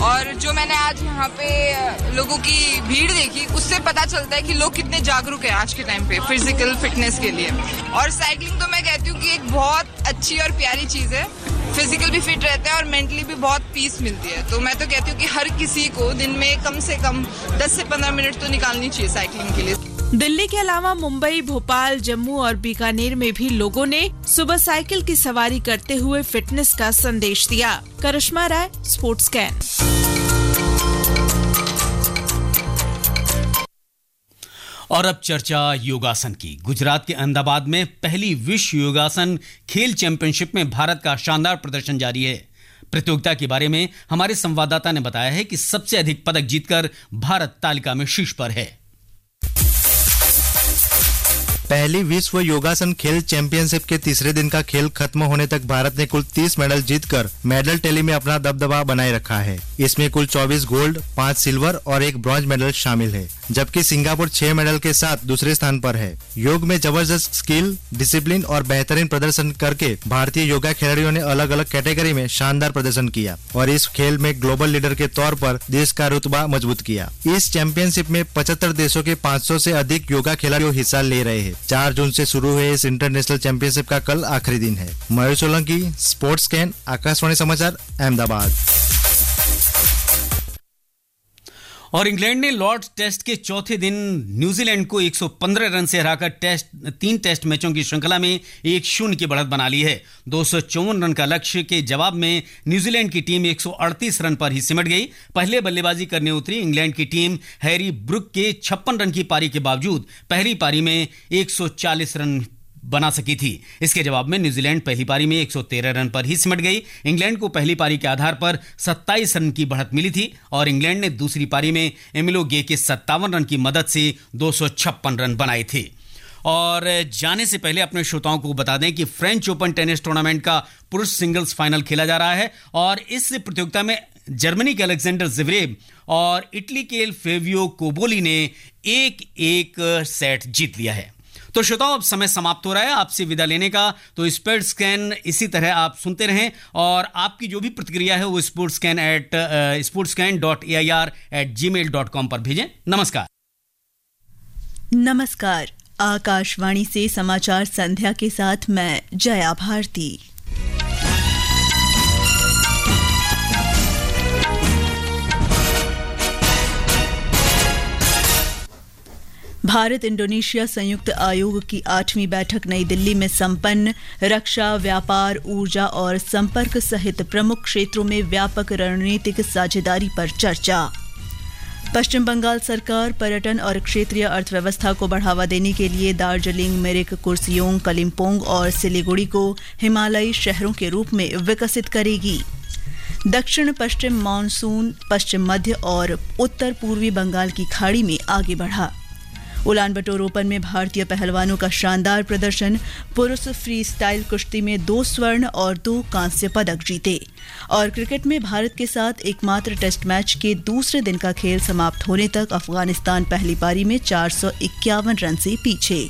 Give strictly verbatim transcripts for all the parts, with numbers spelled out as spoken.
और जो मैंने आज यहाँ पे लोगों की भीड़ देखी, उससे पता चलता है कि लोग कितने जागरूक हैं आज के टाइम पे फिजिकल फिटनेस के लिए। और साइकिलिंग तो मैं कहती हूँ कि एक बहुत अच्छी और प्यारी चीज़ है। फिजिकल भी फिट रहता है और मेंटली भी बहुत पीस मिलती है। तो मैं तो कहती हूँ कि हर किसी को दिन में कम से कम दस से पंद्रह मिनट तो निकालनी चाहिए साइकिलिंग के लिए। दिल्ली के अलावा मुंबई, भोपाल, जम्मू और बीकानेर में भी लोगों ने सुबह साइकिल की सवारी करते हुए फिटनेस का संदेश दिया। करिश्मा राय, स्पोर्ट्स कैन। और अब चर्चा योगासन की। गुजरात के अहमदाबाद में पहली विश्व योगासन खेल चैंपियनशिप में भारत का शानदार प्रदर्शन जारी है। प्रतियोगिता के बारे में हमारे संवाददाता ने बताया है कि सबसे अधिक पदक जीतकर भारत तालिका में शीर्ष पर है। पहली विश्व योगासन खेल चैंपियनशिप के तीसरे दिन का खेल खत्म होने तक भारत ने कुल तीस मेडल जीतकर मेडल टैली में अपना दबदबा बनाए रखा है। इसमें कुल चौबीस गोल्ड, पाँच सिल्वर और एक ब्रॉन्ज मेडल शामिल है, जबकि सिंगापुर छह मेडल के साथ दूसरे स्थान पर है। योग में जबरदस्त स्किल, डिसिप्लिन और बेहतरीन प्रदर्शन करके भारतीय योगा खिलाड़ियों ने अलग अलग कैटेगरी में शानदार प्रदर्शन किया और इस खेल में ग्लोबल लीडर के तौर पर देश का रुतबा मजबूत किया। इस चैंपियनशिप में पचहत्तर देशों के पाँच सौ से अधिक योगा खिलाड़ी हिस्सा ले रहे हैं। चार जून से शुरू हुए इस इंटरनेशनल चैंपियनशिप का कल आखिरी दिन है। मयूर सोलंकी, स्पोर्ट्स कैन, आकाशवाणी समाचार, अहमदाबाद। और इंग्लैंड ने लॉर्ड्स टेस्ट के चौथे दिन न्यूजीलैंड को एक सौ पंद्रह रन से हराकर टेस्ट तीन टेस्ट मैचों की श्रृंखला में एक शून्य की बढ़त बना ली है। दो सौ चौवन रन का लक्ष्य के जवाब में न्यूजीलैंड की टीम एक सौ अड़तीस रन पर ही सिमट गई। पहले बल्लेबाजी करने उतरी इंग्लैंड की टीम हैरी ब्रुक के छप्पन रन की पारी के बावजूद पहली पारी में एक सौ चालीस रन बना सकी थी। इसके जवाब में न्यूजीलैंड पहली पारी में एक सौ तेरह रन पर ही सिमट गई। इंग्लैंड को पहली पारी के आधार पर सत्ताईस रन की बढ़त मिली थी और इंग्लैंड ने दूसरी पारी में एमिलो गे के सत्तावन रन की मदद से दो सौ छप्पन रन बनाए थे। और जाने से पहले अपने श्रोताओं को बता दें कि फ्रेंच ओपन टेनिस टूर्नामेंट का पुरुष सिंगल्स फाइनल खेला जा रहा है और इस प्रतियोगिता में जर्मनी के अलेक्जेंडर ज़्वेरेव और इटली के फेवियो कोबोली ने एक एक सेट जीत लिया है। तो श्रोताओं, अब समय समाप्त हो रहा है आपसे विदा लेने का। तो स्पोर्ट्स स्कैन इसी तरह आप सुनते रहें और आपकी जो भी प्रतिक्रिया है वो sports scan eight sports scan dot A I R eight ji mail dot com पर भेजें। नमस्कार। नमस्कार। आकाशवाणी से समाचार संध्या के साथ मैं जया भारती। भारत इंडोनेशिया संयुक्त आयोग की आठवीं बैठक नई दिल्ली में संपन्न। रक्षा, व्यापार, ऊर्जा और संपर्क सहित प्रमुख क्षेत्रों में व्यापक रणनीतिक साझेदारी पर चर्चा। पश्चिम बंगाल सरकार पर्यटन और क्षेत्रीय अर्थव्यवस्था को बढ़ावा देने के लिए दार्जिलिंग, मिरिक, कुर्सियोंग, कलिम्पोंग और सिलीगुड़ी को हिमालयी शहरों के रूप में विकसित करेगी। दक्षिण पश्चिम मानसून पश्चिम मध्य और उत्तर पूर्वी बंगाल की खाड़ी में आगे बढ़ा। उलान बटोर ओपन में भारतीय पहलवानों का शानदार प्रदर्शन। पुरुष फ्री स्टाइल कुश्ती में दो स्वर्ण और दो कांस्य पदक जीते। और क्रिकेट में भारत के साथ एकमात्र टेस्ट मैच के दूसरे दिन का खेल समाप्त होने तक अफगानिस्तान पहली पारी में चार सौ इक्यावन रन से पीछे।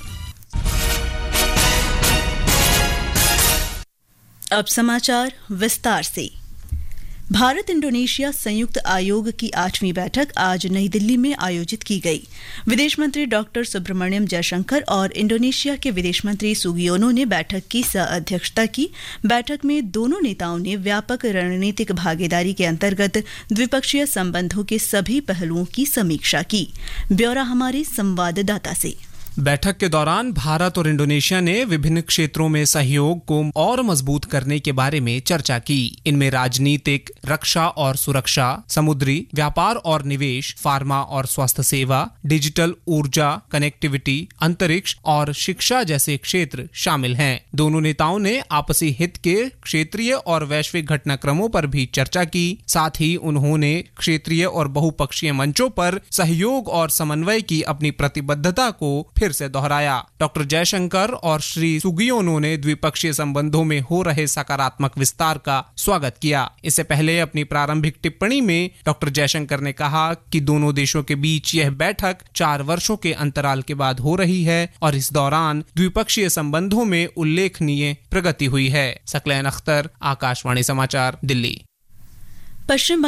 अब समाचार विस्तार से। भारत इंडोनेशिया संयुक्त आयोग की आठवीं बैठक आज नई दिल्ली में आयोजित की गई। विदेश मंत्री डॉक्टर सुब्रमण्यम जयशंकर और इंडोनेशिया के विदेश मंत्री सुगियोनो ने बैठक की सह-अध्यक्षता की। बैठक में दोनों नेताओं ने व्यापक रणनीतिक भागीदारी के अंतर्गत द्विपक्षीय संबंधों के सभी पहलुओं की समीक्षा की। ब्यौरा हमारे संवाददाता से। बैठक के दौरान भारत और इंडोनेशिया ने विभिन्न क्षेत्रों में सहयोग को और मजबूत करने के बारे में चर्चा की। इनमें राजनीतिक, रक्षा और सुरक्षा, समुद्री व्यापार और निवेश, फार्मा और स्वास्थ्य सेवा, डिजिटल, ऊर्जा, कनेक्टिविटी, अंतरिक्ष और शिक्षा जैसे क्षेत्र शामिल हैं। दोनों नेताओं ने आपसी हित के क्षेत्रीय और वैश्विक घटनाक्रमों पर भी चर्चा की। साथ ही उन्होंने क्षेत्रीय और बहुपक्षीय मंचों पर सहयोग और समन्वय की अपनी प्रतिबद्धता को फिर से दोहराया। डॉक्टर जयशंकर और श्री सुगियोनो ने द्विपक्षीय संबंधों में हो रहे सकारात्मक विस्तार का स्वागत किया। इससे पहले अपनी प्रारंभिक टिप्पणी में डॉक्टर जयशंकर ने कहा कि दोनों देशों के बीच यह बैठक चार वर्षों के अंतराल के बाद हो रही है और इस दौरान द्विपक्षीय संबंधों में उल्लेखनीय प्रगति हुई है। सकलैन अख्तर, आकाशवाणी समाचार, दिल्ली। पश्चिम